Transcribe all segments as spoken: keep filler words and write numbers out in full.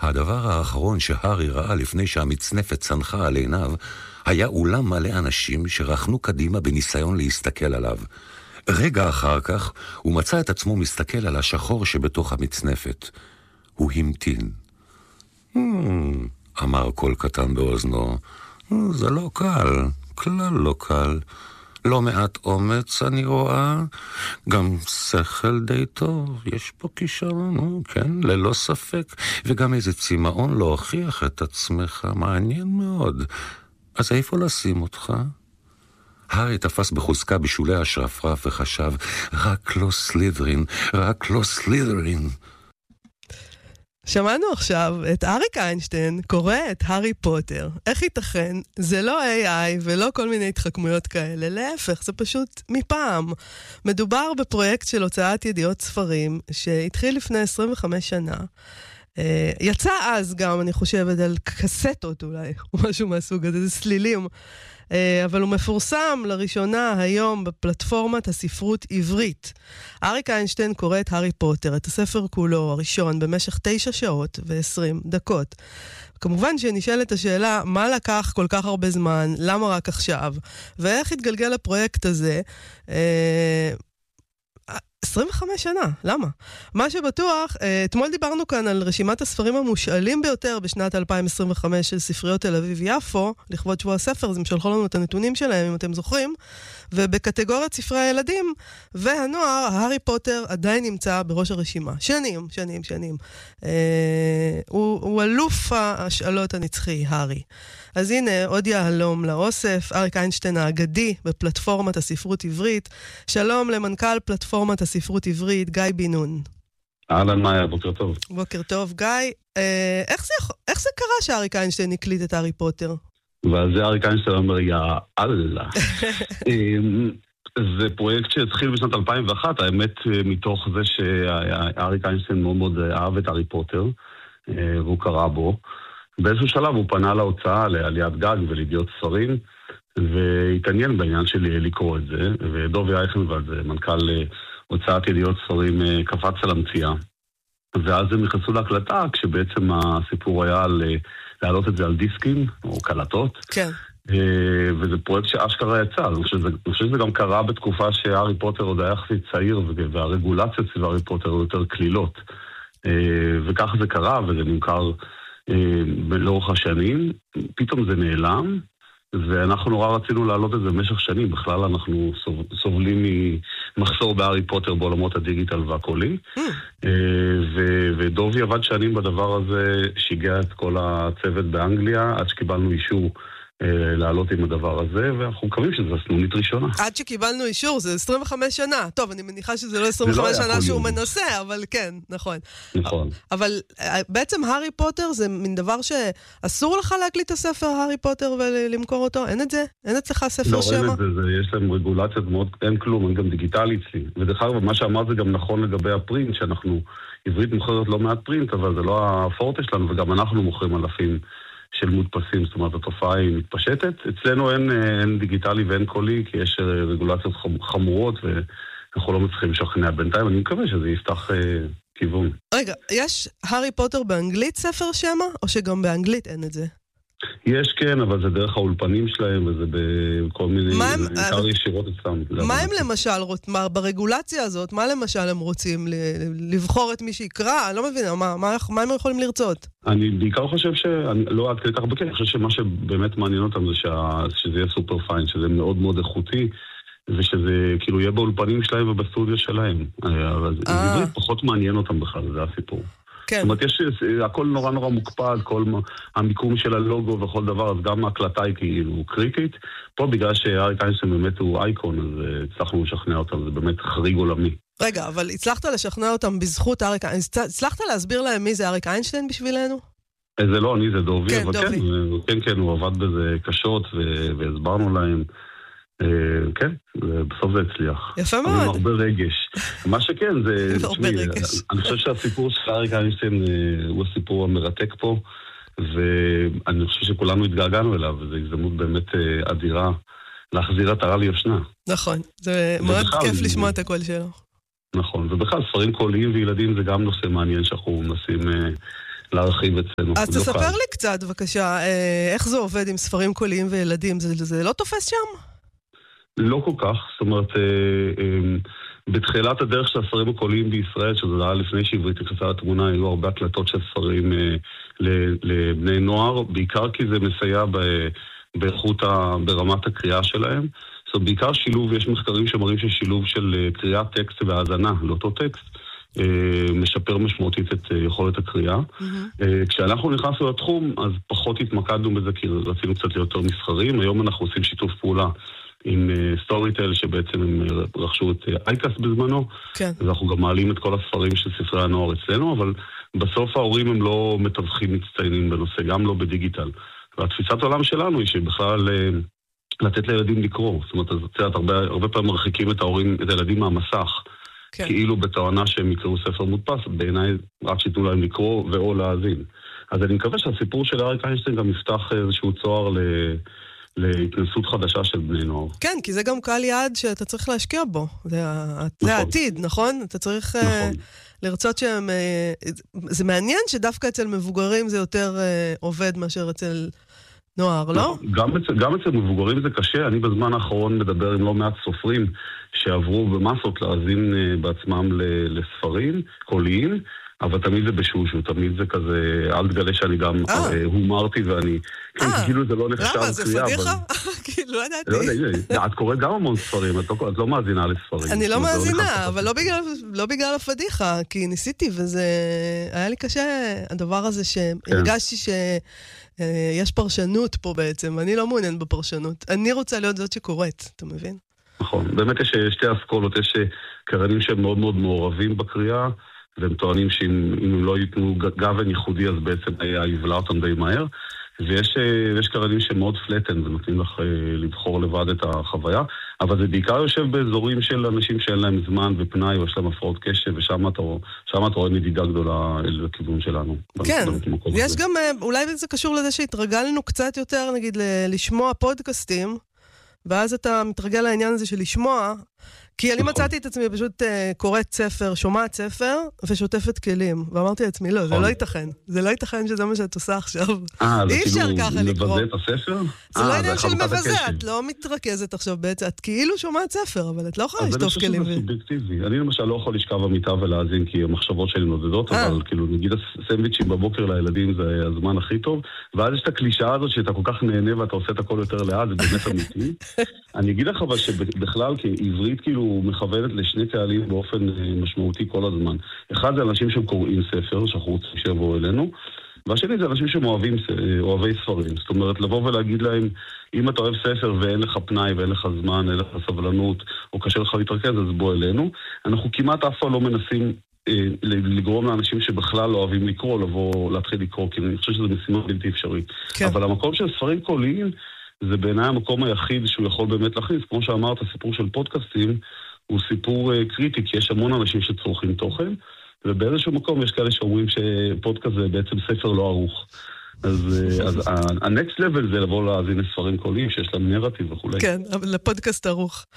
הדבר האחרון שהארי ראה לפני שהמצנפת צנחה על עיניו, היה אולם מלא אנשים שרחנו קדימה בניסיון להסתכל עליו. רגע אחר כך הוא מצא את עצמו מסתכל על השחור שבתוך המצנפת. הוא המתין. Hmm, אמר קול קטן באוזנו, זה לא קל, כלל לא קל. לא מעט אומץ אני רואה, גם שכל די טוב, יש פה כישרון, כן, ללא ספק, וגם איזה צמאון להוכיח את עצמך, מעניין מאוד. אז איפה לשים אותך? הארי תפס בחוזקה בשולי השרפרף וחשב, רק לא סלית'רין, רק לא סלית'רין. שמענו עכשיו את אריק איינשטיין קורא את הארי פוטר. איך ייתכן? זה לא איי איי ולא כל מיני התחכמויות כאלה. להפך, זה פשוט מפעם. מדובר בפרויקט של הוצאת ידיעות ספרים שהתחיל לפני עשרים וחמש שנה. יצא אז גם, אני חושבת, על קסטות אולי, או משהו מהסוג הזה, זה סלילים. אבל הוא מפורסם לראשונה היום בפלטפורמת הספרות עברית. אריק איינשטיין קורא את הארי פוטר, את הספר כולו הראשון, במשך תשע שעות ועשרים דקות. כמובן שנשאלת השאלה, מה לקח כל כך הרבה זמן, למה רק עכשיו, ואיך התגלגל הפרויקט הזה, עשרים וחמש שנה, למה? מה שבטוח, אתמול דיברנו כאן על רשימת הספרים המושאלים ביותר בשנת אלפיים עשרים וחמש של ספריות תל אביב יפו, לכבוד שבוע הספר, אז הם שלחו לנו את הנתונים שלהם, אם אתם זוכרים, ובקטגוריית ספרי הילדים והנוער, הארי פוטר עדיין נמצא בראש הרשימה. שנים, שנים, שנים. אה, הוא, הוא אלוף השאלות הנצחי, הארי. אז הנה, עוד יהלום לאוסף, אריק איינשטיין האגדי בפלטפורמת הספרות עברית. שלום למנכ"ל פלטפורמת הספרות עברית, גיא בן נון. אהלן מאיה, בוקר טוב. בוקר טוב, גיא. אה, איך זה, איך זה קרה שאריק איינשטיין הקליט את הארי פוטר? ועל זה אריק איינשטיין אומר, יא אללה. זה פרויקט שהתחיל בשנת אלפיים ואחת, האמת מתוך זה שאריק איינשטיין מאוד מאוד אהב את הארי פוטר, והוא קרא בו. באיזשהו שלב הוא פנה להוצאה, לעליית גג ולידיעות ספרים, והתעניין בעניין שלי לקרוא את זה, ודובי אייכנוולד, מנכ"ל הוצאת ידיעות ספרים, קפץ על המציאה. ואז הם נכנסו להקלטה, כשבעצם הסיפור היה על להעלות את זה על דיסקים, או קלטות. כן. וזה פרויקט שאשכרה יצא. אני חושב שזה גם קרה בתקופה שהארי פוטר עוד היה יחסית צעיר, והרגולציות של הארי פוטר היו יותר כלילות. וכך זה קרה, וזה נמכר לאורך השנים. פתאום זה נעלם, ואנחנו נורא רצינו להעלות את זה במשך שנים. בכלל אנחנו סובלים ממחסור בהארי פוטר בעולמות הדיגיטל והקולי. ודובי עבד שנים בדבר הזה, שיגע את כל הצוות באנגליה, עד שקיבלנו אישור לעלות עם הדבר הזה, ואנחנו מקווים שזו סנונית ראשונה. עד שקיבלנו אישור, זה עשרים וחמש שנה. טוב, אני מניחה שזה לא עשרים וחמש שנה שהוא מנסה, אבל כן, נכון. נכון. אבל בעצם הארי פוטר זה מין דבר שאסור לך להקליט את הספר הארי פוטר ולמכור אותו? אין את זה? אין אצלך ספר שמה? לא, אין את זה, יש להם רגולציות מאוד, אין כלום, אין גם דיגיטלי אצלי. ודרך אגב, מה שאמרת זה גם נכון לגבי הפרינט, שאנחנו, עברית מוכרת לא מעט פרינט, אבל זה לא הפורטה שלנו, וגם אנחנו מוכרים אלפים של מודפסים, זאת אומרת, התופעה היא מתפשטת. אצלנו אין, אין דיגיטלי ואין קולי, כי יש רגולציות חמורות, ואנחנו לא מצליחים לשכנע בינתיים. אני מקווה שזה יפתח אה, כיוון. רגע, יש הארי פוטר באנגלית ספר שמה, או שגם באנגלית אין את זה? יש כן, אבל זה דרך האולפנים שלהם, וזה בכל מיני, בעיקר ישירות אצלם. מה הם למשל, מה, ברגולציה הזאת, מה למשל הם רוצים לבחור את מי שיקרא? אני לא מבינה, מה, מה, מה הם יכולים לרצות? אני בעיקר חושב ש... אני לא עד כדי כך בקר, אני חושב שמה שבאמת מעניין אותם זה שה, שזה יהיה סופר פיין, שזה מאוד מאוד איכותי, ושזה כאילו יהיה באולפנים שלהם ובסטודיו שלהם. אבל זה פחות מעניין אותם בכלל, זה הסיפור. כן. זאת אומרת, יש, הכל נורא נורא מוקפד, כל המיקום של הלוגו וכל דבר, אז גם ההקלטה היא כאילו קריטית. פה בגלל שאריק איינשטיין באמת הוא אייקון, אז הצלחנו לשכנע אותם, זה באמת חריג עולמי. רגע, אבל הצלחת לשכנע אותם בזכות אריק איינשטיין, הצלחת להסביר להם מי זה אריק איינשטיין בשבילנו? זה לא, אני זה דובי, כן, אבל דובי. כן, כן, כן, הוא עבד בזה קשות והסברנו להם. כן, בסוף זה הצליח. יפה מאוד. עם הרבה רגש. מה שכן, זה... הרבה רגש. אני חושב שהסיפור של אריק איינשטיין הוא הסיפור המרתק פה, ואני חושב שכולנו התגעגענו אליו, וזו הזדמנות באמת אדירה להחזיר עטרה ליושנה. נכון, זה מאוד כיף לשמוע את הקול שלו. נכון, ובכלל ספרים קוליים וילדים זה גם נושא מעניין שאנחנו מנסים להרחיב אצלנו. אז תספר לי קצת, בבקשה, איך זה עובד עם ספרים קוליים וילדים? זה, זה לא תופס שם? לא כל כך, זאת אומרת, בתחילת הדרך של הספרים הקוליים בישראל, שזה היה לפני שעברית נכנסה לתמונה, היו הרבה הקלטות של ספרים לבני נוער, בעיקר כי זה מסייע באיכות, ברמת הקריאה שלהם. זאת אומרת, בעיקר שילוב, יש מחקרים שמראים ששילוב של קריאת טקסט והאזנה לאותו טקסט, משפר משמעותית את יכולת הקריאה. כשאנחנו נכנסנו לתחום, אז פחות התמקדנו בזה, כי רצינו קצת להיות יותר מסחרים. היום אנחנו עושים שיתוף פעולה עם סטוריטל, שבעצם הם רכשו את אייקס בזמנו, ואנחנו גם מעלים את כל הספרים של ספרי הנוער אצלנו, אבל בסוף ההורים הם לא מתווכים מצטיינים בנושא, גם לא בדיגיטל. והתפיסת העולם שלנו היא שבכלל לתת לילדים לקרוא. זאת אומרת, אז ציינת, הרבה, הרבה פעמים מרחיקים את ההורים, את הילדים מהמסך, כן. כאילו בטענה שהם יקראו ספר מודפס, בעיניי רק שיתנו להם לקרוא ואו להאזין. אז אני מקווה שהסיפור של אריק איינשטיין גם יפתח איזשהו צוהר ל... להתנסות חדשה של בני נוער. כן, כי זה גם קהל יעד שאתה צריך להשקיע בו. זה, נכון. זה העתיד, נכון? אתה צריך נכון. uh, לרצות שהם... Uh, זה מעניין שדווקא אצל מבוגרים זה יותר uh, עובד מאשר אצל נוער, לא? גם אצל, גם אצל מבוגרים זה קשה. אני בזמן האחרון מדבר עם לא מעט סופרים שעברו במסות להאזין uh, בעצמם לספרים קוליים, אבל תמיד זה בשושו, תמיד זה כזה, אל תגלה שאני גם הומרתי ואני, כאילו זה לא נחשב קריאה. למה, זה פדיחה? כאילו, לא ידעתי. את קוראת גם המון ספרים, את לא מאזינה לספרים. אני לא מאזינה, אבל לא בגלל הפדיחה, כי ניסיתי, וזה היה לי קשה, הדבר הזה שהרגשתי שיש פרשנות פה בעצם, אני לא מעוניין בפרשנות. אני רוצה להיות זאת שקוראת, אתה מבין? נכון, באמת יש שתי אסכולות, יש קריינים שהם מאוד מאוד מעורבים בקריאה, והם טוענים שאם הם לא ייתנו גוון ייחודי, אז בעצם היה יבלע אותם די מהר. ויש קריינים שמאוד פלטן, ונותנים לך לבחור לבד את החוויה, אבל זה בעיקר יושב באזורים של אנשים שאין להם זמן ופנאי, או יש להם הפרעות קשב, ושם אתה רואה נדידה גדולה אל הכיוון שלנו. כן, יש גם, אולי זה קשור לזה שהתרגלנו קצת יותר, נגיד, לשמוע פודקאסטים, ואז אתה מתרגל לעניין הזה של לשמוע, כי אני מצאתי את עצמי פשוט קוראת ספר, שומעת ספר, ושוטפת כלים. ואמרתי לעצמי, לא, זה לא ייתכן. זה לא ייתכן שזה מה שאת עושה עכשיו. אי אפשר ככה לקרוא. מבזה את הספר? זה לא עניין של מבזה, את לא מתרכזת עכשיו בעצם. את כאילו שומעת ספר, אבל את לא יכולה לשטוף כלים. אבל אני חושב שזה סובייקטיבי. אני למשל לא יכול לשכב במיטה ולהאזין, כי המחשבות שלי נודדות, אבל כאילו, נגיד הסנדוויצ'ים בבוקר לילדים זה הזמן הכי טוב, ואז יש את הקלישאה הזאת שאתה כל כך נהנה ואתה עושה את הכל יותר לאט, זה באמת אמיתי. אני אגיד לך אבל שבכלל, כעברית כאילו מכוונת לשני קהלים באופן משמעותי כל הזמן. אחד זה אנשים שקוראים ספר, שאנחנו רוצים שיבואו אלינו, והשני זה אנשים שאוהבים, אוהבי ספרים. זאת אומרת, לבוא ולהגיד להם, אם אתה אוהב ספר ואין לך פנאי ואין לך זמן, אין לך סבלנות, או קשה לך להתרכז, אז בוא אלינו. אנחנו כמעט אף פעם לא מנסים אה, לגרום לאנשים שבכלל לא אוהבים לקרוא, לבוא, להתחיל לקרוא, כי אני חושב שזו משימה בלתי אפשרית. כן. אבל המקום של ספרים קוליים, זה בעיניי המקום היחיד שהוא יכול באמת להכניס. כמו שאמרת, הסיפור של פודקאסטים הוא סיפור uh, קריטי, כי יש המון אנשים שצורכים תוכן, ובאיזשהו מקום יש כאלה שאומרים שפודקאסט זה בעצם ספר לא ערוך. אז, אז ה-next level זה לבוא להאזין לספרים קוליים שיש להם נרטיב וכו'. כן, אבל לפודקאסט ערוך.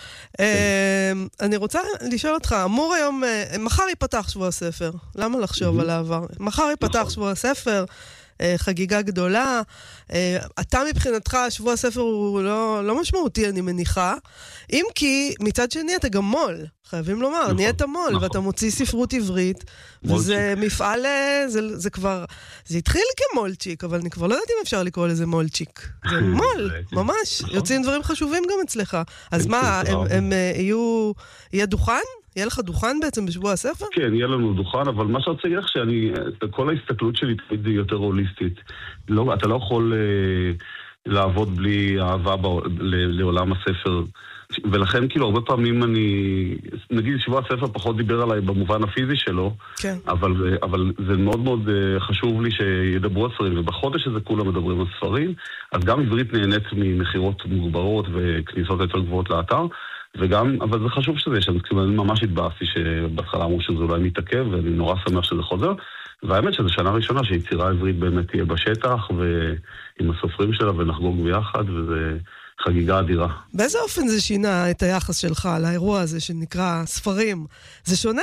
אני רוצה לשאול אותך, אמור היום, מחר ייפתח שבוע הספר, למה לחשוב על העבר? מחר ייפתח שבוע הספר, חגיגה גדולה, אתה מבחינתך שבוע הספר הוא לא, לא משמעותי אני מניחה, אם כי מצד שני אתה גם מול, חייבים לומר, נכון, נהיית מול, נכון. ואתה מוציא ספרות עברית, וזה מפעל, זה, זה כבר, זה התחיל כמולצ'יק, אבל אני כבר לא יודעת אם אפשר לקרוא לזה מולצ'יק, זה מול, ממש, נכון. יוצאים דברים חשובים גם אצלך, אז מה, הם, הם יהיו, יהיה דוכן? יהיה לך דוכן בעצם בשבוע הספר? כן, יהיה לנו דוכן, אבל מה שרוצה לך שאני, כל ההסתכלות שלי תמיד היא יותר הוליסטית. לא, אתה לא יכול אה, לעבוד בלי אהבה ב, ל, לעולם הספר, ולכן כאילו הרבה פעמים אני, נגיד שבוע הספר פחות דיבר עליי במובן הפיזי שלו, כן. אבל, אבל זה מאוד מאוד חשוב לי שידברו על ספרים, ובחודש הזה כולם מדברים על ספרים, אז גם עברית נהנית ממחירות מוגברות וכניסות יותר גבוהות לאתר, וגם, אבל זה חשוב שזה יש, אני ממש התבאסתי שבהתחלה אמרו שזה אולי מתעכב, ואני נורא שמח שזה חוזר, והאמת שזו שנה ראשונה שיצירה עברית באמת תהיה בשטח, ועם הסופרים שלה ונחגוג ביחד, וזה חגיגה אדירה. באיזה אופן זה שינה את היחס שלך לאירוע הזה שנקרא ספרים? זה שונה?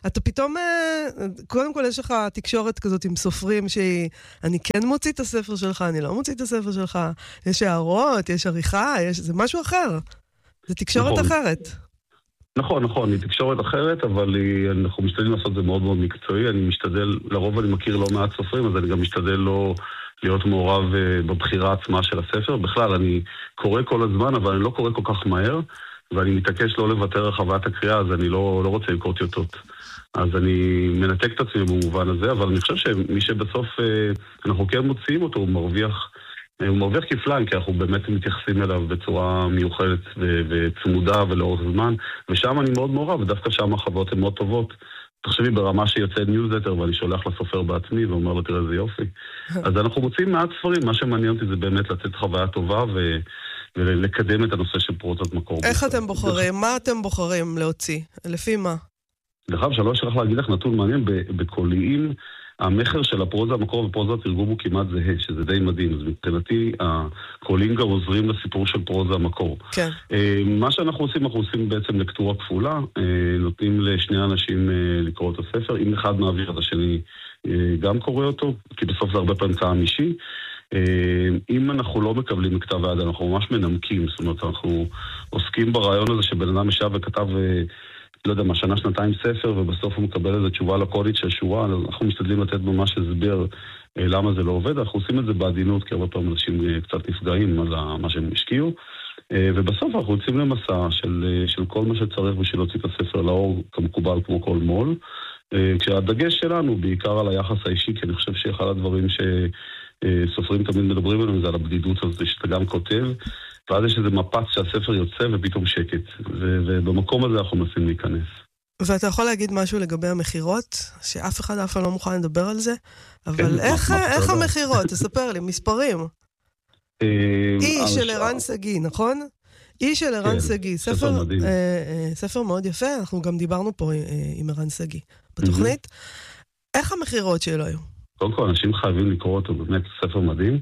אתה פתאום, קודם כל יש לך תקשורת כזאת עם סופרים שהיא, אני כן מוציא את הספר שלך, אני לא מוציא את הספר שלך, יש הערות, יש עריכה, יש, זה משהו אחר. זה תקשורת נכון. אחרת. נכון, נכון, היא תקשורת אחרת, אבל היא, אנחנו משתדלים לעשות את זה מאוד מאוד מקצועי, אני משתדל, לרוב אני מכיר לא מעט סופרים, אז אני גם משתדל לא להיות מעורב בבחירה עצמה של הספר. בכלל, אני קורא כל הזמן, אבל אני לא קורא כל כך מהר, ואני מתעקש לא לוותר על חוויית הקריאה, אז אני לא, לא רוצה לקרוא טיוטות. אז אני מנתק את עצמי במובן הזה, אבל אני חושב שמי שבסוף אנחנו כן מוציאים אותו, הוא מרוויח, הוא מרוויח כפליים, כי אנחנו באמת מתייחסים אליו בצורה מיוחדת ו- וצמודה ולאורך זמן, ושם אני מאוד מעורב, ודווקא שם החוויות הן מאוד טובות. תחשבי ברמה שיוצא ניוזלטר, ואני שולח לסופר בעצמי, ואומר לו, תראה, זה יופי. אז אנחנו מוצאים מעט ספרים, מה שמעניין אותי זה באמת לתת חוויה טובה, ו... ולקדם את הנושא של פרוזת מקור. איך אתם בוחרים? מה אתם בוחרים להוציא? לפי מה? דרך אגב, שלא אשכח להגיד לך נתון מעניין, בקוליים, המחר של הפרוזה המקור ופרוזה התרגום הוא כמעט זהה, שזה די מדהים. אז מבחינתי, הקוליים גם עוזרים לסיפור של פרוזה המקור. כן. מה שאנחנו עושים, אנחנו עושים בעצם לקטורה כפולה, נותנים לשני אנשים לקרוא את הספר, אם אחד מעביר את השני גם קורא אותו, כי בסוף זה הרבה פעמים טעם אישי. אם אנחנו לא מקבלים מכתב היד, אנחנו ממש מנמקים, זאת אומרת, אנחנו עוסקים ברעיון הזה שבן אדם ישב וכתב, לא יודע מה, שנה, שנתיים ספר, ובסוף הוא מקבל איזו תשובה לקודית של שורה, אנחנו משתדלים לתת ממש הסבר למה זה לא עובד, אנחנו עושים את זה בעדינות, כי הרבה פעמים אנשים קצת נפגעים על מה שהם השקיעו, ובסוף אנחנו יוצאים למסע של, של כל מה שצריך בשביל להוציא את הספר לאור, כמקובל כמו כל מול, כשהדגש שלנו בעיקר על היחס האישי, כי אני חושב שאחד הדברים ש... סופרים תמיד מדברים עליהם, זה על הבדידות הזאת שאתה גם כותב, ואז יש איזה מפץ שהספר יוצא ופתאום שקט, ובמקום הזה אנחנו מנסים להיכנס. ואתה יכול להגיד משהו לגבי המחירות, שאף אחד אף אחד לא מוכן לדבר על זה, אבל איך המחירות? תספר לי, מספרים. אי של ערן סגי, נכון? אי של ערן סגי, ספר מאוד יפה, אנחנו גם דיברנו פה עם ערן סגי בתוכנית. איך המחירות שלו היו? קודם כל, אנשים חייבים לקרוא אותו, באמת ספר מדהים.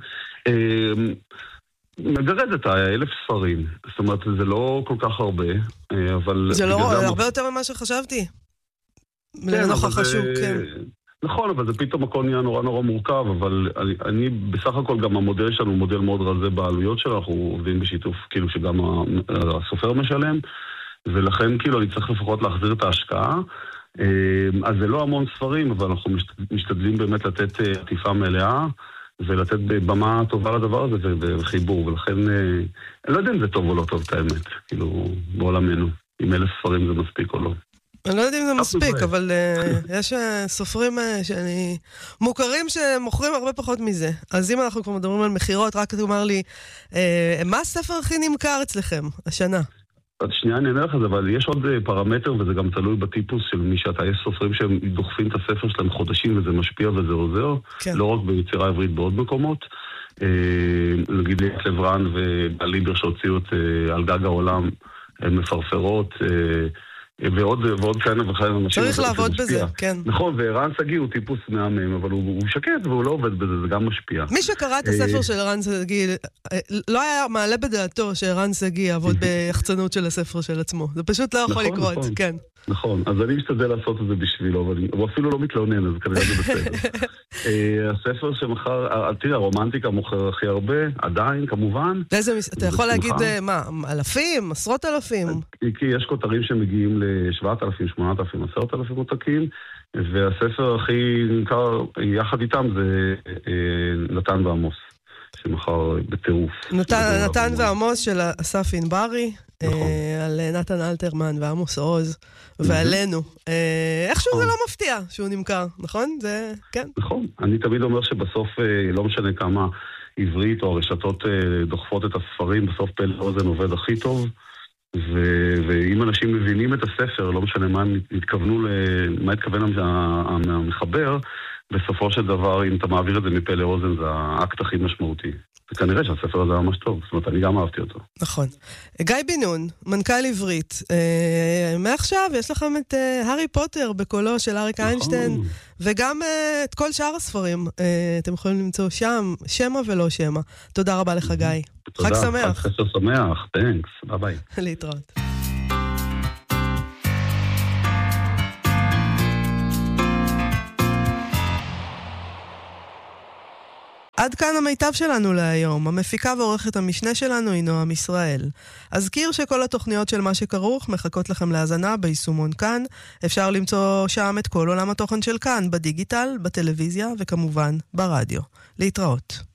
מגרד את האלף ספרים, זאת אומרת, זה לא כל כך הרבה, אבל... זה לא, הרבה יותר ממה שחשבתי. לנוכח השוק, כן. נכון, אבל זה פתאום הכל נהיה נורא נורא מורכב, אבל אני, בסך הכל גם המודל שלנו הוא מודל מאוד רזה בעלויות שלנו, אנחנו עובדים בשיתוף, כאילו שגם הסופר משלם, ולכן כאילו אני צריך לפחות להחזיר את ההשקעה, אז זה לא המון ספרים, אבל אנחנו משתדלים באמת לתת עטיפה מלאה, ולתת במה טובה לדבר הזה וחיבור, ולכן אני לא יודע אם זה טוב או לא טוב את האמת, כאילו בעולמנו, אם אלף ספרים זה מספיק או לא. אני לא יודע אם זה מספיק, אבל יש סופרים שאני... מוכרים שמוכרים הרבה פחות מזה. אז אם אנחנו כבר מדברים על מחירות, רק תאמר לי, מה הספר הכי נמכר אצלכם השנה? אז שנייה אני אענה לך את זה, אבל יש עוד פרמטר, וזה גם תלוי בטיפוס של מי שאתה. יש סופרים שהם דוחפים את הספר שלהם חודשים, וזה משפיע וזה עוזר. כן. לא רק ביצירה עברית בעוד מקומות. נגיד לי לברן ובליבר שהוציאו את על גג העולם, הן מפרפרות, ועוד, ועוד כאלה וכאלה אנשים. צריך לעבוד בזה, כן. נכון, וערן סגי הוא טיפוס מהמם, אבל הוא, הוא שקט והוא לא עובד בזה, זה גם משפיע. מי שקרא את הספר של ערן סגי, לא היה מעלה בדעתו שערן סגי יעבוד ביחצנות של הספר של עצמו. זה פשוט לא יכול נכון, לקרות, נכון. כן. נכון, אז אני משתדל לעשות את זה בשבילו, אבל הוא אפילו לא מתלונן, אז כנראה זה בסדר. הספר שמחר, תראה, הרומנטיקה מוכר הכי הרבה, עדיין, כמובן. אתה יכול להגיד, מה, אלפים, עשרות אלפים? כי יש כותרים שמגיעים ל-שבעת אלפים, שמונת אלפים, עשרת אלפים עותקים, והספר הכי נמכר יחד איתם זה נתן ועמוס, שמחר בטירוף. נתן ועמוס של אסף ענברי, על נתן אלתרמן ועמוס עוז, ועלינו. איכשהו זה לא מפתיע שהוא נמכר, נכון? זה, כן. נכון. אני תמיד אומר שבסוף לא משנה כמה עברית או הרשתות דוחפות את הספרים, בסוף פלא אוזן עובד הכי טוב, ואם אנשים מבינים את הספר, לא משנה מה הם התכוונו, מה התכוון המחבר, בסופו של דבר, אם אתה מעביר את זה מפה לאוזן, זה האקט הכי משמעותי. וכנראה שהספר הזה ממש טוב, זאת אומרת, אני גם אהבתי אותו. נכון. גיא בן נון, מנכ"ל עברית, אה, מעכשיו יש לכם את אה, הארי פוטר בקולו של אריק נכון. איינשטיין, וגם אה, את כל שאר הספרים, אה, אתם יכולים למצוא שם, שמה ולא שמה. תודה רבה לך, גיא. תודה, חג שמח. חג שמח, תנקס, ביי ביי. להתראות. עד כאן המיטב שלנו להיום. המפיקה ועורכת המשנה שלנו היא נועם ישראל. אזכיר שכל התוכניות של מה שכרוך מחכות לכם להאזנה ביישומון כאן. אפשר למצוא שם את כל עולם התוכן של כאן, בדיגיטל, בטלוויזיה וכמובן ברדיו. להתראות.